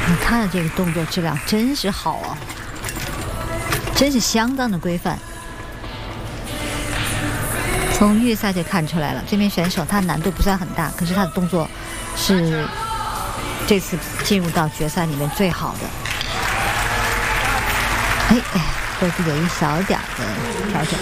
他的这个动作质量真是好啊，真是相当的规范。从预赛就看出来了，这名选手他难度不算很大，可是他的动作是这次进入到决赛里面最好的。哎，会不会有一小点的调整？